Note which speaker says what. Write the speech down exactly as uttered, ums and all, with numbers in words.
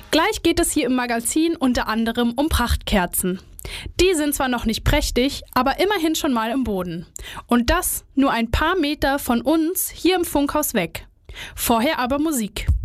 Speaker 1: Gleich geht es hier im Magazin unter anderem um Prachtkerzen. Die sind zwar noch nicht prächtig, aber immerhin schon mal im Boden. Und das nur ein paar Meter von uns hier im Funkhaus weg. Vorher aber Musik.